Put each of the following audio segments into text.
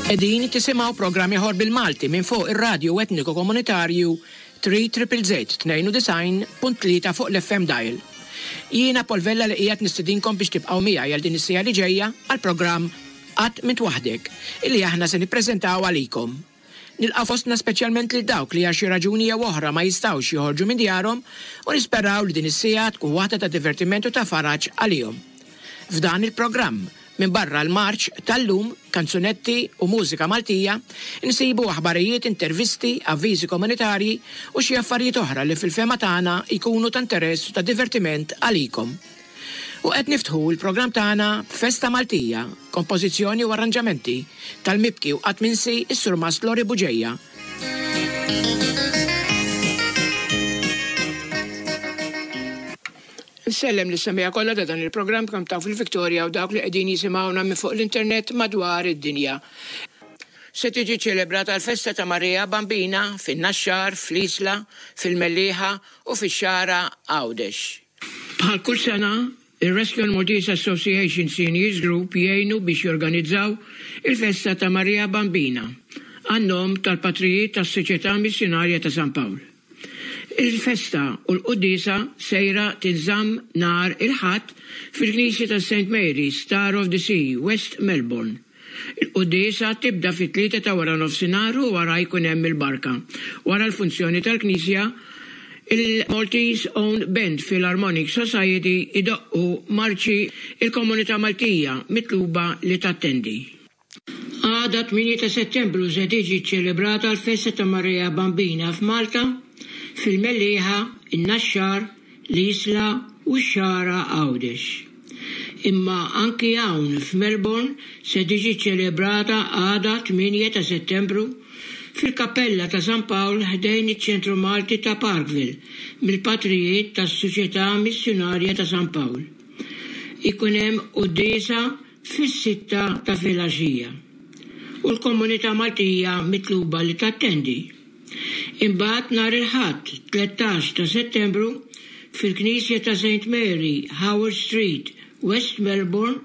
Edin tisimaw programmi ħor bil-Malti minn fuq ir-Radio Etniku Komunitarju 3ZZZ92.3 fuq l-FM dial. Jiena Polvella li qiegħed nistidinkom biex tibqgħu miegħi għal din is-sija li ġejja għall-programm Qatt Mint Waħdek illi aħna se nippreżentaw għalikom. Nilqa' fostna speċjalment lil dawk li għal xi raġuni jew oħra ma jistgħux joħorġu minn djarhom u nisperaw li din is-sija tkun waħda ta' divertimentu ta' faraġġ għalihom. F'dan il-programm minn barra l-marċ tal-lum, kanzunetti u mużika Maltija, insibu aħbarijiet, intervisti, avviżi komunitarji u xi affarijiet oħra li fil-fema tagħna jkunu ta' interess u ta' divertiment għalikom. U qed niftħu l-programm tagħna b'Festa Maltija, kompożizzjoni u arranġamenti tal-mibki u qatt minsi is-Sur Lori Buġejja. Nsellem li semmija kollha ta' dan il-programm kemm taw fil-Viktorja u dawk li qegħdin jisimgħuna minn fuq l-internet madwar id-dinja. Se tiġi ċelebrata l-Festa ta' Marija Bambina fin-Naxxar, fl-Isla, fil-Mellieħa u fix-Xara Għawdex. Bħal kull sena, ir-Rescue Maltese Association Seniors Group jgħinu biex jorganizzaw il-Festa ta' Marija Bambina għan-nom tal-Patrijiet tas-Soċjetà Missjonarja ta' San Pawl. Il-festa u l-Qudiesa sejra tinżamm nhar il-Ħadd fil-Knisja ta' St. Mary, Star of the Sea, West Melbourne. Il-Qudiesa tibda fit-3 ta' wara nofsinhar u wara jkun hemm il-barka. Wara l-funzjoni tal-Knisja, il-Maltese Own Band Philharmonic Society idoqqu marċi il-Komunità Maltija mitluba li tattendi. Għada 8 ta' Settembru se tiġi ċċelebrata l-Festa ta' Marija Bambina f'Malta, fil-Mellieħa, in-Naxxar, l-Isla u x-Xara Għawdex. Imma anki hawn f'Melbourne se tiġi ċċelebrata għada 8 ta' Settembru fil-Kappella ta' San Pawl ħdejn iċ-Ċentru Malti ta' Parkville mill-Patrijiet tas-Soċjetà Missjonarja ta' San Pawl. Ikun hemm qudiesa fis-6 ta' filgħaxija u l-Komunità Maltija mitluba li tattendi. Imbagħad nhar il-Ħadd 13 ta' Settembru fil-Knisja ta' St. Mary, Howard Street, West Melbourne,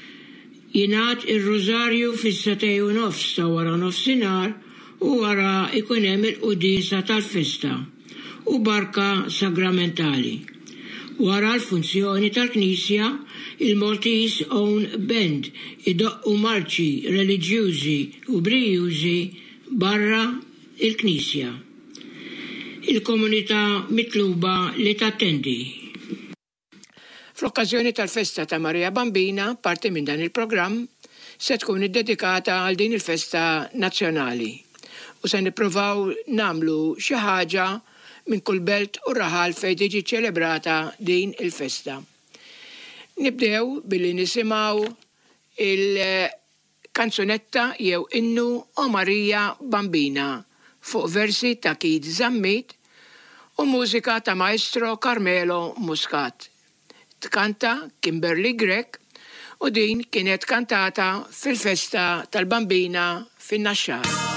jingħad ir-Rożarju fis-9:30 ta' wara nofsinhar u wara ikun hemm il-qudiesa tal-festa u barka sagramentali. Wara l-funzjoni tal-Knisja, il-Maltese Own Band idoqqu marċi reliġjużi u brijużi barra il-Knisja. Il-komunità mitluba li tattendi. Fl-okkażjoni tal-Festa ta' Marija Bambina, parti minn dan il-programm, se tkun iddedikata għal din il-festa nazzjonali u se nippruvaw namlu xi ħaġa minn kull belt u raħal fejn tiġi ċelebrata din il-festa. Nibdew billi nisimgħu il-kanzunetta jew innu O Marija Bambina fuq versi ta' Kid Zammit u mużika ta' Maestro Carmelo Muscat. Tkanta Kimberly Grek u din kienet kantata fil-Festa tal-Bambina fin-Naxxar.